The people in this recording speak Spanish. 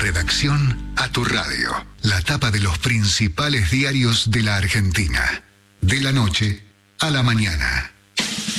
redacción a tu radio. La tapa de los principales diarios de la Argentina. De la noche a la mañana.